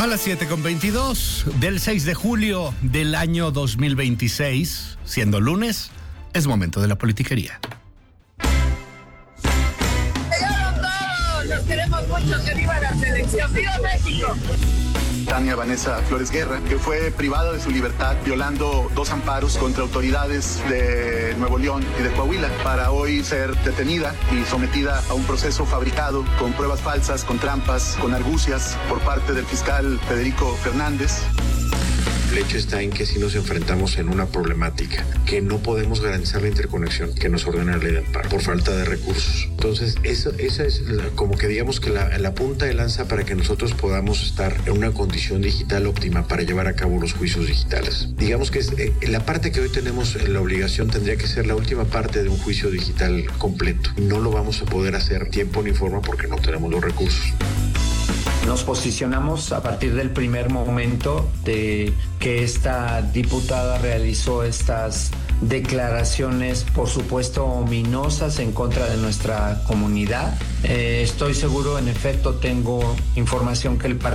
A las 7:22 del 6 de julio del año 2026, siendo lunes, es momento de la politiquería. ¡Llegaron todos! ¡Los queremos mucho! ¡Que viva la selección! ¡Viva México! Tania Vanessa Flores Guerra, que fue privada de su libertad violando 2 amparos contra autoridades de Nuevo León y de Coahuila, para hoy ser detenida y sometida a un proceso fabricado con pruebas falsas, con trampas, con argucias por parte del fiscal Federico Fernández. El hecho está en que si nos enfrentamos en una problemática que no podemos garantizar la interconexión que nos ordena la ley de amparo por falta de recursos. Entonces, esa es como que digamos que la punta de lanza para que nosotros podamos estar en una condición digital óptima para llevar a cabo los juicios digitales. Digamos que la parte que hoy tenemos la obligación tendría que ser la última parte de un juicio digital completo. No lo vamos a poder hacer en tiempo ni forma porque no tenemos los recursos. Nos posicionamos a partir del primer momento de que esta diputada realizó estas declaraciones, por supuesto, ominosas en contra de nuestra comunidad. Estoy seguro, en efecto, tengo información que el partido